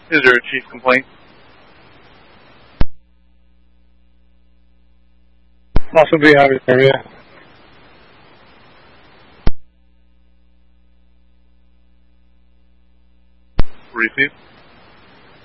Is there a chief complaint? Possibly have it there, yeah. Receive.